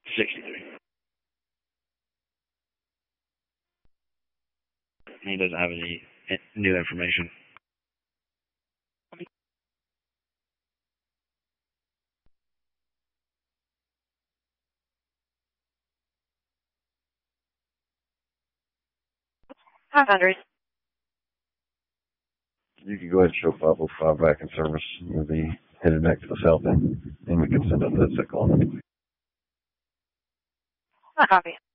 63. He doesn't have any new information. Hi, Founders. You can go ahead and show 505 back in service. We'll be headed back to the south end, and we can send up that sick on. Hi, copy.